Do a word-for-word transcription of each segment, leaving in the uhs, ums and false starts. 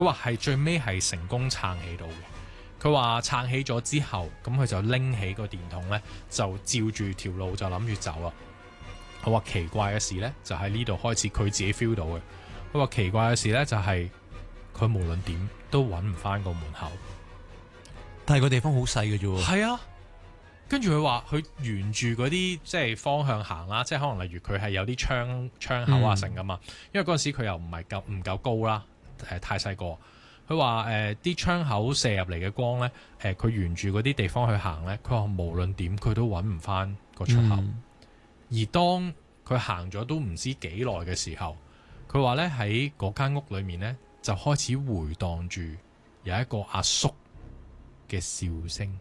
佢話係最尾係成功撐起到嘅。佢話撐起咗之後，咁佢就拎起個電筒呢，就照住條路就諗住走啦。佢話奇怪嘅事呢，就喺呢度開始，佢自己 feel 到嘅。佢話奇怪嘅事呢，就係佢無論點都揾唔翻個門口。 但係個地方好細嘅啫喎。 係啊，跟住佢話佢沿住嗰啲即係方向行啦，即係可能例如佢係有啲窗窗口啊成噶嘛，嗯、因為嗰陣時佢又唔係夠唔夠高啦，誒太細個。佢話誒啲窗口射入嚟嘅光咧，誒、呃、佢沿住嗰啲地方去行咧，佢話無論點佢都揾唔翻個出口。嗯、而當佢行咗都唔知幾耐嘅時候，佢話咧喺嗰間屋裏面咧就開始回蕩住有一個阿叔嘅笑聲。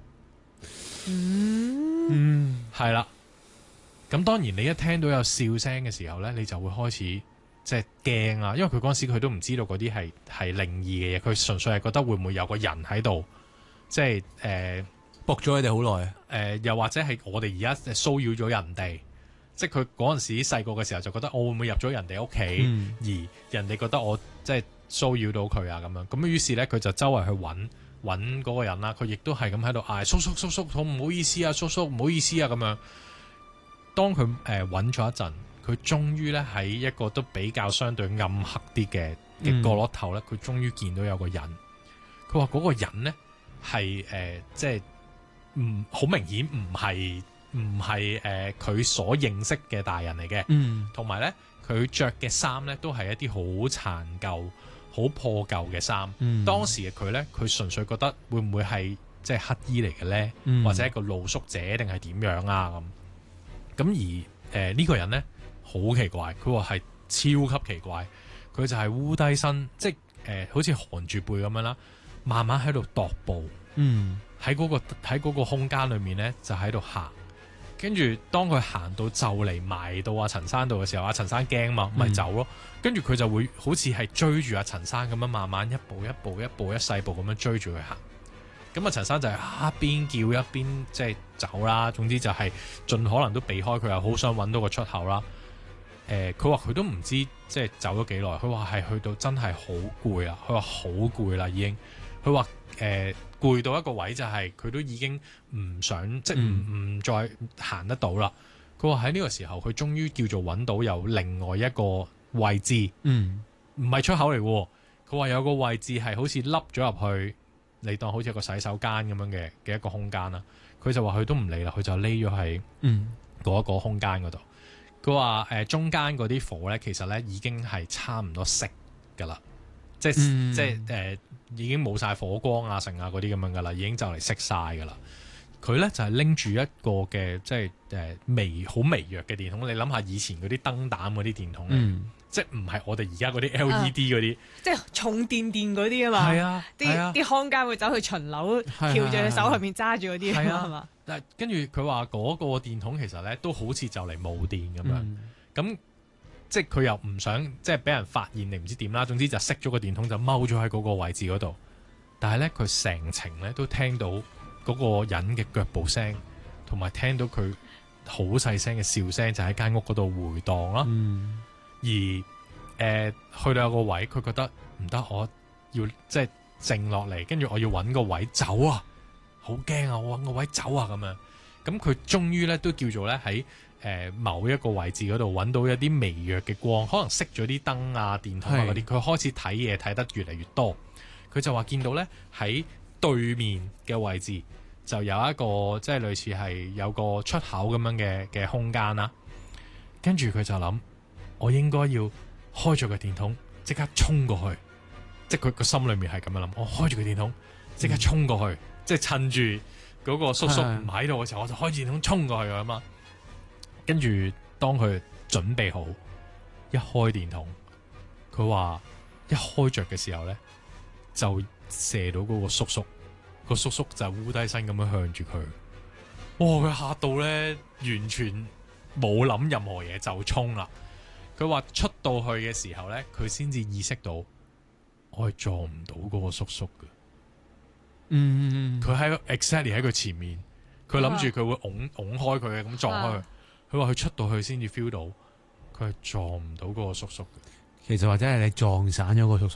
嗯，係啦。咁當然你一聽到有笑聲嘅時候咧，你就會開始即係驚啊，因為佢嗰陣時佢都唔知道嗰啲係係靈異嘅嘢，佢純粹係覺得會唔會有個人喺度，即係誒搏咗你哋好耐啊。 誒，又或者係我哋而家騷擾咗人哋，即係佢嗰陣時細個嘅時候就覺得我會唔會入咗人哋屋企，嗯、而人哋覺得我即係騷擾到佢啊咁樣。咁於是咧佢就周圍去揾揾嗰個人啦。佢亦都係咁喺度嗌叔叔叔叔，好唔好意思啊，叔叔唔好意思啊咁樣。當佢誒揾咗一陣，佢終於咧喺一個都比較相對暗黑啲嘅嘅角落頭咧，佢、嗯、終於見到有個人。佢話嗰個人咧係誒即係唔好明顯唔係唔係誒佢所認識嘅大人嚟嘅，同埋咧佢着嘅衫咧都係一啲好殘舊、好破舊嘅衫。嗯、當時嘅佢咧，佢純粹覺得會唔會係即係乞衣嚟嘅咧，嗯、或者一個露宿者定係點樣啊咁？咁而誒呢、呃這個人咧好奇怪，佢話係超級奇怪，佢就係烏低身，即係誒、呃、好似寒住背咁樣啦，慢慢喺度踱步，嗯，喺嗰、那個喺嗰個空間裏面咧就喺度行，跟住當佢行到就嚟埋到阿陳生度嘅時候，阿陳生驚嘛，咪、嗯、走咯，跟住佢就會好似係追住阿陳生咁樣，慢慢一步一步一步一細步咁樣追住佢行。咁啊，陳生就係一邊叫一邊即係走啦。總之就係盡可能都避開佢，又好想揾到個出口啦。誒、呃，佢話佢都唔知即係走咗幾耐。佢話係去到真係好攰啦。佢話好攰啦，已經。佢話誒攰到一個位就係佢都已經唔想、嗯、即係唔唔再行得到啦。佢話喺呢個時候，佢終於叫做揾到有另外一個位置，嗯，唔係出口嚟喎。佢話有個位置係好似凹咗入去。你當好似一個洗手間咁樣嘅嘅一個空間啦，佢就話佢都唔理啦，佢就匿咗喺嗰一個空間嗰度。佢話誒中間嗰啲火咧，其實咧已經係差唔多熄噶啦，即係、嗯、即係誒、呃、已經冇晒火光啊、成啊嗰啲咁樣噶啦，已經就嚟熄晒噶啦。佢咧就係拎住一個嘅即係誒、呃、微好微弱嘅電筒，你諗下以前嗰啲燈膽嗰啲電筒咧。嗯即係唔係我哋而家嗰啲 L E D 嗰啲、啊，即係重電電嗰啲啊嘛。係啊，啲啲看更會走去巡樓，翹住隻手後面揸住嗰啲係嘛。 啊、但係跟住佢話嗰個電筒其實咧都好似就嚟冇電咁樣。咁、嗯、即係佢又唔想即係俾人發現定唔知點啦。總之就熄咗個電筒就踎咗喺嗰個位置嗰度。但係咧佢成程咧都聽到嗰個人嘅腳步聲，同埋聽到佢好細聲嘅笑聲，就喺間屋嗰度回蕩啦。嗯而誒、呃、去到有個位，佢覺得唔得，我要即係靜落嚟，跟住我要揾個位走啊！好驚啊！我揾個位走啊！咁樣，咁佢終於咧都叫做咧喺誒某一個位置嗰度揾到一啲微弱嘅光，可能熄咗啲燈啊、電筒啊嗰啲，佢開始睇嘢睇得越嚟越多。佢就話見到咧喺對面嘅位置就有一個即係類似係有個出口咁樣嘅嘅空間啦。跟住佢就諗。我應該要開咗個電筒，即刻衝過去。即係佢個心裏面係咁樣諗，我開住個電筒，即刻衝過去。嗯、即係趁住嗰個叔叔唔喺度嘅時候，我就開住電筒衝過去㗎嘛。跟住當佢準備好一開電筒，佢話一開着嘅時候咧，就射到嗰個叔叔。個叔叔就烏低身咁樣向住佢。哇！佢嚇到咧，完全冇諗任何嘢就衝啦。佢話出到去嘅時候咧，佢先至意識到我係撞唔到嗰個叔叔嘅。嗯，佢喺 exactly 喺佢前面，佢諗住佢會拱拱開佢嘅，咁撞開佢。佢話佢出到去先至 feel 到，佢係撞唔到嗰個叔叔嘅。 其實或者係你撞散咗個叔叔啊？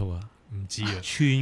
唔知啊。 串